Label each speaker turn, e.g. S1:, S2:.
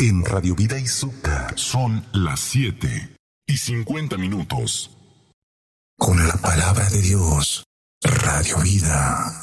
S1: en Radio Vida Izuka.
S2: Son las 7:50.
S1: Con la palabra de Dios, Radio Vida.